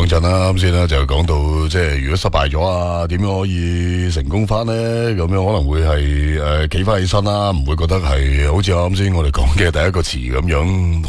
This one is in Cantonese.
講真啦，啱先咧就講到即係如果失敗咗啊，點樣可以成功翻咧？咁樣可能會係企翻起身啦，唔會覺得係好似啱先我哋講嘅第一個詞咁樣。